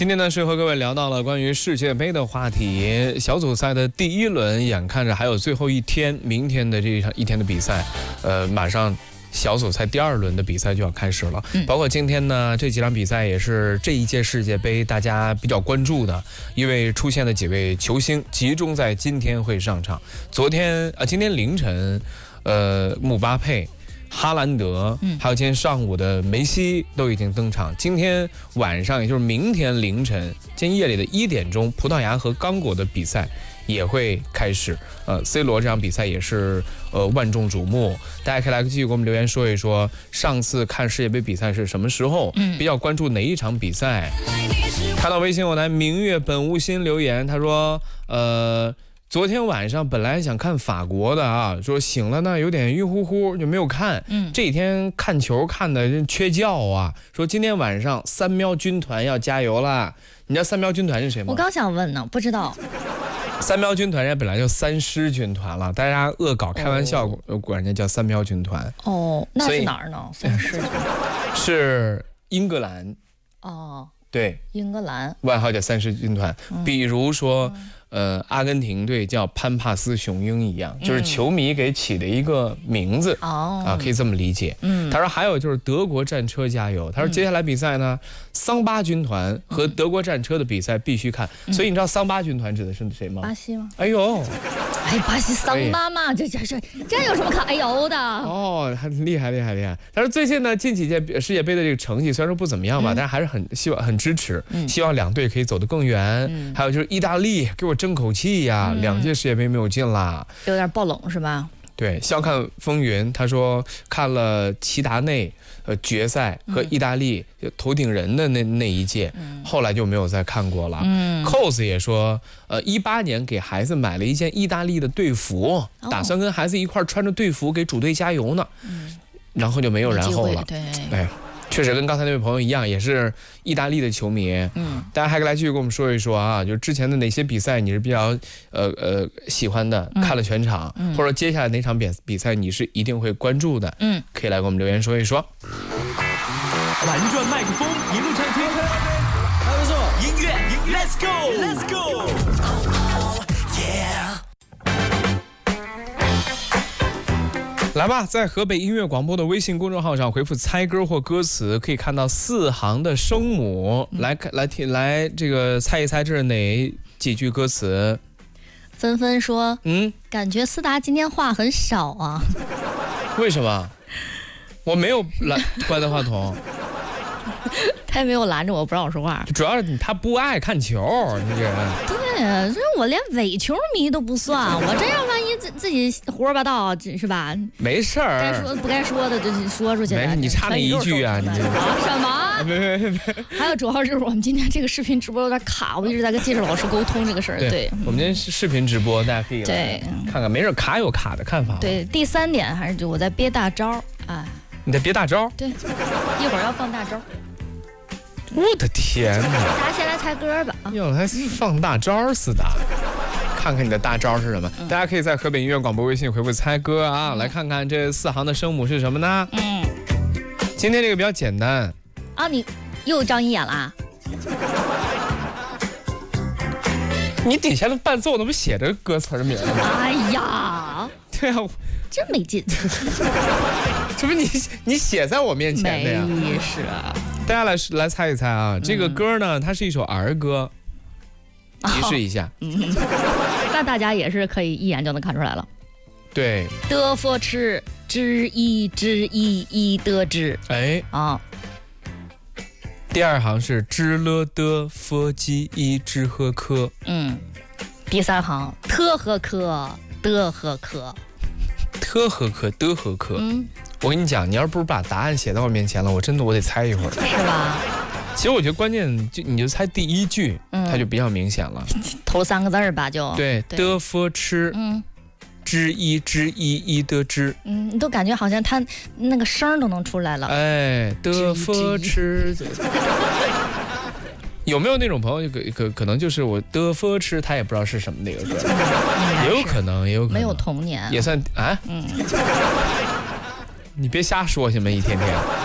今天呢是和各位聊到了关于世界杯的话题，小组赛的第一轮眼看着还有最后一天，明天的这一天的比赛，马上小组赛第二轮的比赛就要开始了。包括今天呢这几场比赛也是这一届世界杯大家比较关注的，因为出现了几位球星集中在今天会上场。今天凌晨，姆巴佩、哈兰德，还有今天上午的梅西都已经登场。今天晚上，也就是明天凌晨，今天夜里的1点钟，葡萄牙和刚果的比赛也会开始。C 罗这场比赛也是万众瞩目，大家可以来继续给我们留言说一说，上次看世界杯比赛是什么时候？比较关注哪一场比赛？看到微信我来明月本无心留言，他说昨天晚上本来想看法国的啊，说醒了呢有点晕乎乎就没有看。这几天看球看的缺觉啊，说今天晚上三喵军团要加油啦。你知道三喵军团是谁吗？ 我刚想问呢，不知道。 三喵军团人家本来叫三狮军团了，大家恶搞开玩笑管人家叫三喵军团。 哦，那是哪儿呢？三狮军团是英格兰。 哦， 对， 英格兰外号叫三狮军团。比如说阿根廷队叫潘帕斯雄鹰一样，就是球迷给起的一个名字。可以这么理解。他说还有就是德国战车加油。他说接下来比赛呢，桑巴军团和德国战车的比赛必须看。所以你知道桑巴军团指的是谁吗？ 巴西吗？ 哎呦， 巴西桑巴嘛，这有什么可哎呦的？ 哦，厉害。他说最近呢，近几届世界杯的这个成绩虽然说不怎么样吧，但是还是很支持，希望两队可以走得更远。还有就是意大利给我争口气呀，2届世界杯没有进啦， 有点爆冷是吧？ 对，笑看风云，他说看了齐达内决赛和意大利头顶人的那一届，后来就没有再看过了。cos 也说18年给孩子买了一件意大利的队服，打算跟孩子一块穿着队服给主队加油呢。然后就没有然后了。 对， 哎，确实跟刚才那位朋友一样，也是意大利的球迷。大家还可以来继续跟我们说一说啊，就是之前的哪些比赛你是比较喜欢的，看了全场，或者接下来哪场比赛你是一定会关注的，可以来给我们留言说一说。 玩转麦克风，一路畅听，还不错，音乐 ，Let's go，yeah。 来吧，在河北音乐广播的微信公众号上回复猜歌或歌词，可以看到4行的声母，来这个猜一猜这是哪几句歌词。 纷纷说，感觉思达今天话很少啊。 为什么？我没有关的话筒。 他也没有拦着我不让我说话， 主要是他不爱看球，你这人。 对，这我连伪球迷都不算，我这样万一自己胡说八道是吧？ 没事儿， 该说不该说的就说出去。 没事，你差那一句啊，你什么？ 没。 还有主要是我们今天这个视频直播有点卡，我一直在跟介绍老师沟通这个事儿。对， 我们今天视频直播，大家可以来看看，没事，卡有卡的看法。 对，第3点还是就我在憋大招，哎。 你在憋大招？ 对，一会儿要放大招。 我的天哪！ 大家先来猜歌吧啊！ 要来放大招似的，看看你的大招是什么？大家可以在河北音乐广播微信回复猜歌啊，来看看这4行的声母是什么呢？今天这个比较简单啊，你又张一眼啦？ 你底下的伴奏怎么写着歌词名呢？ 哎呀， 对啊， 真没劲。 这不你写在我面前的呀？ 没事啊。 大家来猜一猜啊，这个歌呢，它是一首儿歌，提示一下。 那大家也是可以一眼就能看出来了。 对。 的佛吃之一之一的之。 哎啊。第2行是知了的佛基一知和科。 第3行特和科的和科。 特和科的和科。我跟你讲，你要不是把答案写在我面前了，我得猜一会儿， 是吧？ 其实我觉得关键你就猜第1句，它就比较明显了。 头3个字吧，就对，的佛吃，知一知一的知， 你都感觉好像他那个声都能出来了。 哎，的佛吃。有没有那种朋友可能就是我的佛吃，他也不知道是什么那个歌，也有可能，没有童年， 也算啊。你别瞎说行吗？一天天。